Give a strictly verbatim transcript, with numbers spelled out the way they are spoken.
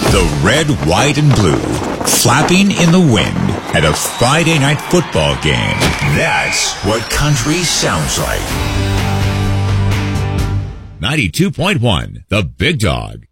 The red, white, and blue flapping in the wind at a Friday night football game. That's what country sounds like. ninety-two point one, The Big Dog.